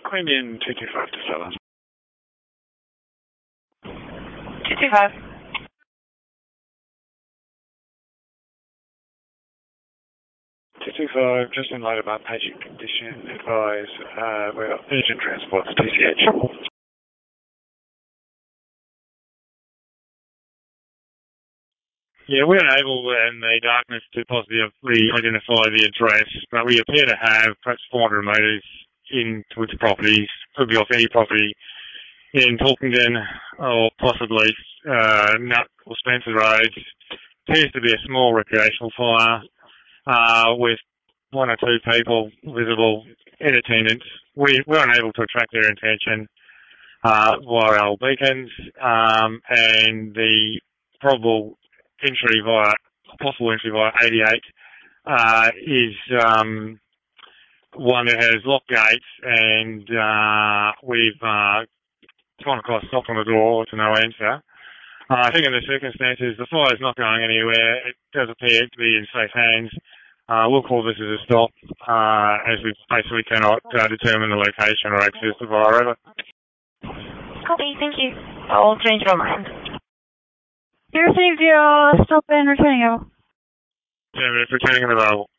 Queen in 225 to Stella. 225. 225, just in light of our patient condition, advise we're urgent transport to TCH. Yeah, we're unable in the darkness to positively identify the address, but we appear to have perhaps 400 metres into its properties, could be off any property in Talkington or possibly Nut or Spencer Road. Appears to be a small recreational fire with one or two people visible in attendance. We're unable to attract their attention via our beacons, and the possible entry via 88 is one that has locked gates, and we've gone across, knocked on the door to no answer. I think in the circumstances, the fire's not going anywhere. It does appear to be in safe hands. We'll call this as a stop, as we basically cannot determine the location or access to the fire. Over. Copy, thank you. I'll change it on my end. You received your stop and returning. Yeah, it's returning and available.